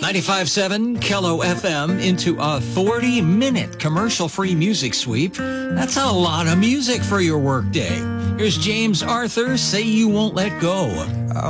95.7 Kello FM into a 40-minute commercial-free music sweep. That's a lot of music for your workday. Here's James Arthur, Say You Won't Let Go.